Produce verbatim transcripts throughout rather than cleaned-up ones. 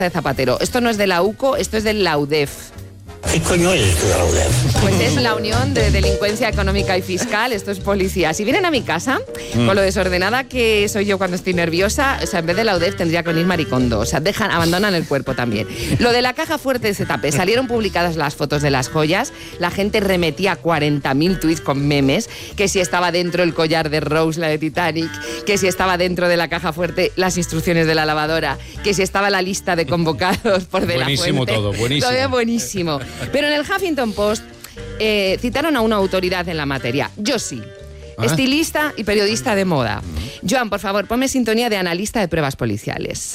de Zapatero. Esto no es de la U C O, esto es del LAUDEF. ¿Qué coño es la UDEF? Pues es la Unión de Delincuencia Económica y Fiscal, esto es policía. Si vienen a mi casa, mm. con lo desordenada que soy yo cuando estoy nerviosa, o sea, en vez de la UDEF tendría que venir Maricondo. O sea, dejan, abandonan el cuerpo también. Lo de la caja fuerte de Zetape, salieron publicadas las fotos de las joyas, la gente remetía cuarenta mil tweets con memes, que si estaba dentro el collar de Rose, la de Titanic, que si estaba dentro de la caja fuerte las instrucciones de la lavadora, que si estaba la lista de convocados por De La Fuente. Buenísimo todo, buenísimo. Todo buenísimo. Pero en el Huffington Post eh, citaron a una autoridad en la materia, Josie, ¿Ah? estilista y periodista de moda. Joan, por favor, ponme sintonía de analista de pruebas policiales.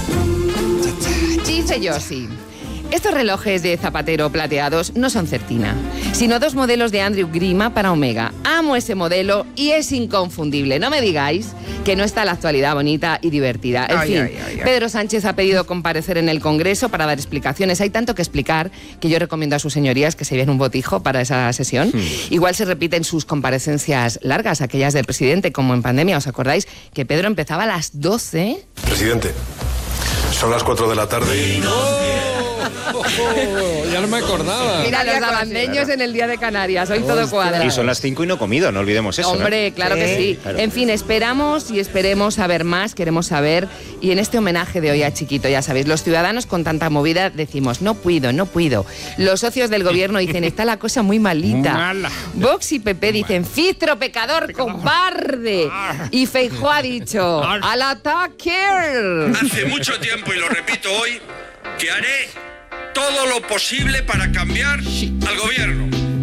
Dice Josie: estos relojes de Zapatero plateados no son Certina, sino dos modelos de Andrew Grima para Omega. Amo ese modelo y es inconfundible. No me digáis que no está la actualidad bonita y divertida. En ay, fin, ay, ay, ay. Pedro Sánchez ha pedido comparecer en el Congreso para dar explicaciones. Hay tanto que explicar que yo recomiendo a sus señorías que se lleven un botijo para esa sesión. Hmm. Igual se repiten sus comparecencias largas, aquellas del presidente, como en pandemia. ¿Os acordáis que Pedro empezaba a las doce? Presidente, son las cuatro de la tarde y... Oh, oh, ya no me acordaba. Mira, los alameños en el Día de Canarias, hoy todo cuadra. Y son las cinco y no comido, no olvidemos eso. Hombre, ¿no? claro sí, que sí. Claro. En fin, esperamos y esperemos saber más, queremos saber. Y en este homenaje de hoy a Chiquito, ya sabéis, los ciudadanos con tanta movida decimos, no puedo, no puedo. Los socios del gobierno dicen, está la cosa muy malita. Mala. Vox y P P dicen, Fistro, pecador, pecador. cobarde. Y Feijóo ha dicho, al ataque. Hace mucho tiempo, y lo repito hoy, que haré todo lo posible para cambiar al gobierno.